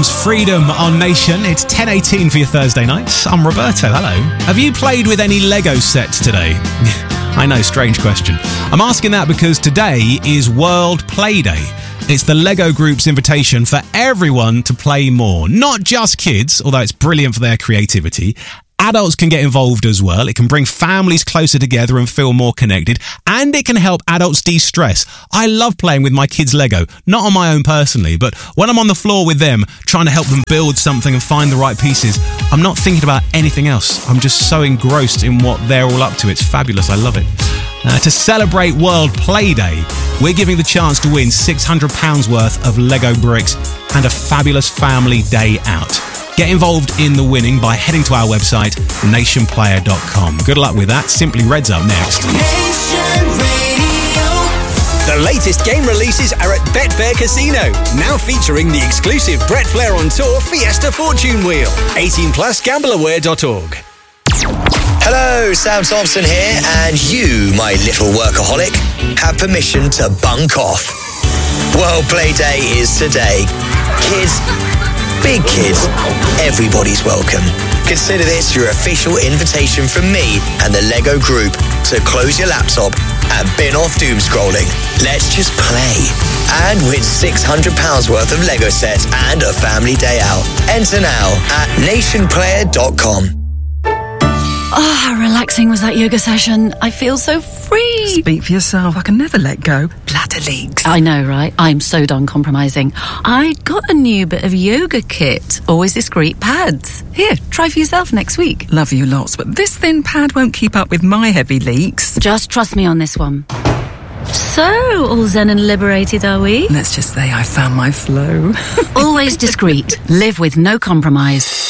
Jones, Freedom on Nation. It's 10:18 for your Thursday nights. I'm Roberto, hello. Have you played with any Lego sets today? I know, strange question. I'm asking that because today is World Play Day. It's the Lego Group's invitation for everyone to play more. Not just kids, although it's brilliant for their creativity. Adults can get involved as well. It can bring families closer together and feel more connected. And it can help adults de-stress. I love playing with my kids' Lego. Not on my own personally, but when I'm on the floor with them, trying to help them build something and find the right pieces, I'm not thinking about anything else. I'm just so engrossed in what they're all up to. It's fabulous. I love it. To celebrate World Play Day, we're giving the chance to win £600 worth of Lego bricks and a fabulous family day out. Get involved in the winning by heading to our website, nationplayer.com. Good luck with that. Simply Red's up next. Nation Radio. The latest game releases are at Betfair Casino, now featuring the exclusive Brett Flair on Tour Fiesta Fortune Wheel. 18 plus gambleaware.org. Hello, Sam Thompson here, and you, my little workaholic, have permission to bunk off. World Play Day is today. Kids, big kids, everybody's welcome. Consider this your official invitation from me and the Lego Group to close your laptop and bin off doom scrolling. Let's just play and win £600 worth of Lego sets and a family day out. Enter now at nationplayer.com. Oh, how relaxing was that yoga session. I feel so free. Speak for yourself. I can never let go. Bladder leaks. I know, right? I'm so done compromising. I got a new bit of yoga kit. Always discreet pads. Here, try for yourself next week. Love you lots, but this thin pad won't keep up with my heavy leaks. Just trust me on this one. So, all zen and liberated, are we? Let's just say I found my flow. Always discreet. Live with no compromise.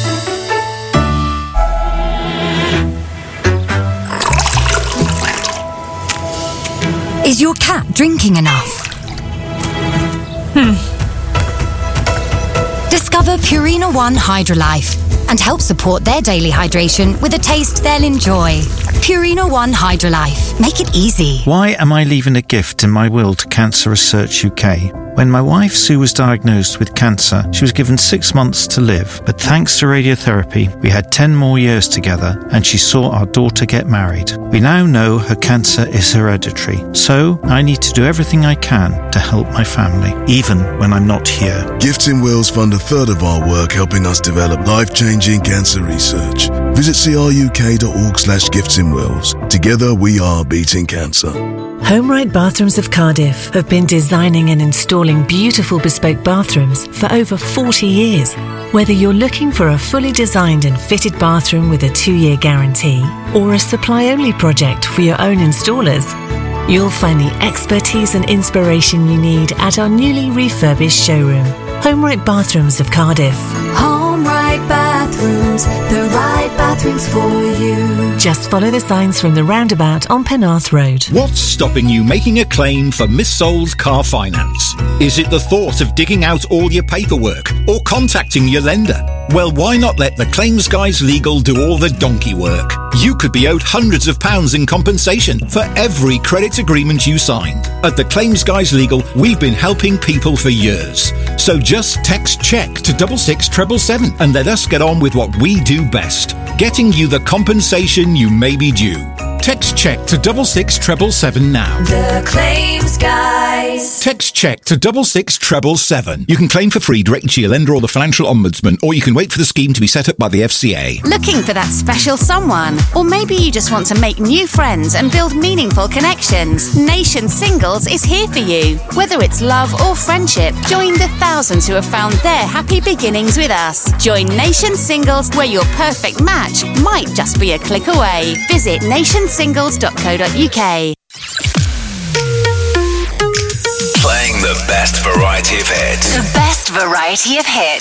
Is your cat drinking enough? Discover Purina One Hydrolife and help support their daily hydration with a taste they'll enjoy. Purina One Hydrolife. Make it easy. Why am I leaving a gift in my will to Cancer Research UK? When my wife Sue was diagnosed with cancer, she was given 6 months to live. But thanks to radiotherapy, we had 10 more years together and she saw our daughter get married. We now know her cancer is hereditary. So I need to do everything I can to help my family, even when I'm not here. Gifts in Wills fund a third of our work helping us develop life-changing cancer research. Visit cruk.org/giftsinwills. Together we are beating cancer. HomeRite Bathrooms of Cardiff have been designing and installing beautiful bespoke bathrooms for over 40 years. Whether you're looking for a fully designed and fitted bathroom with a 2-year guarantee or a supply-only project for your own installers, you'll find the expertise and inspiration you need at our newly refurbished showroom. HomeRite Bathrooms of Cardiff. HomeRite Bathrooms, the right bathrooms for you. Just follow the signs from the roundabout on Penarth Road. What's stopping you making a claim for missold car finance? Is it the thought of digging out all your paperwork or contacting your lender? Well, why not let the Claims Guys Legal do all the donkey work? You could be owed hundreds of pounds in compensation for every credit agreement you signed. At the Claims Guys Legal, we've been helping people for years. So just text CHECK to 66777 and let us get on with what we do best, getting you the compensation you may be due. Text CHECK to 66777 now. The Claims Guys. Text CHECK to 66777. You can claim for free directly to your lender or the Financial Ombudsman, or you can wait for the scheme to be set up by the FCA. Looking for that special someone? Or maybe you just want to make new friends and build meaningful connections? Nation Singles is here for you. Whether it's love or friendship, join the thousands who have found their happy beginnings with us. Join Nation Singles, where your perfect match might just be a click away. Visit nationsingles.co.uk. Playing the best variety of hits. The best variety of hits.